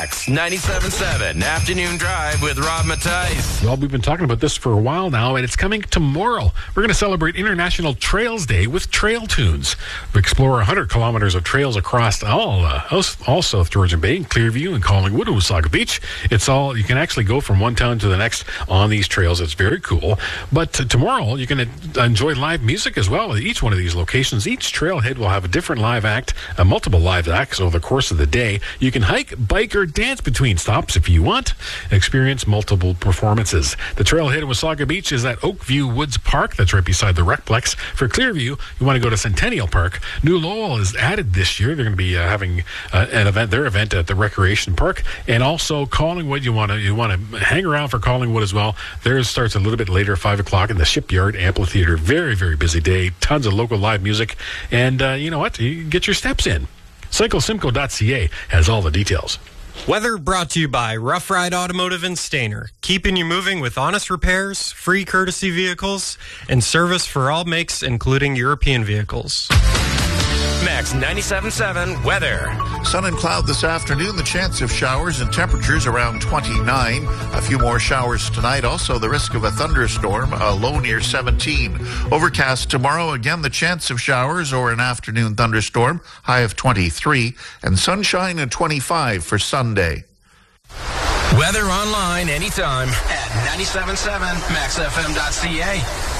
Max 97.7 Afternoon Drive with Rob Mattice. Well, we've been talking about this for a while now, and it's coming tomorrow. We're going to celebrate International Trails Day with Trail Tunes. We explore 100 kilometers of trails across all South Georgian Bay, Clearview, and Collingwood, and Wasaga Beach. It's all, you can actually go from one town to the next on these trails. It's very cool. But tomorrow, you can enjoy live music as well at each one of these locations. Each trailhead will have a different live act, multiple live acts over the course of the day. You can hike, bike, or dance between stops if you want. Experience multiple performances. The trailhead in Wasaga Beach is at Oakview Woods Park. That's right beside the Recplex. For Clearview, you want to go to Centennial Park. New Lowell is added this year. They're going to be having their event at the Recreation Park, and also Collingwood. You want to hang around for Collingwood as well. Theirs starts a little bit later, 5 o'clock in the Shipyard Amphitheater. Very, very busy day. Tons of local live music, and you know what? You get your steps in. CycleSimco.ca has all the details. Weather brought to you by Rough Ride Automotive and Stainer, keeping you moving with honest repairs, free courtesy vehicles, and service for all makes, including European vehicles. Max 97.7 weather. Sun and cloud this afternoon. The chance of showers and temperatures around 29. A few more showers tonight. Also the risk of a thunderstorm, a low near 17. Overcast tomorrow. Again, the chance of showers or an afternoon thunderstorm. High of 23. And sunshine at 25 for Sunday. Weather online anytime at 97.7 maxfm.ca.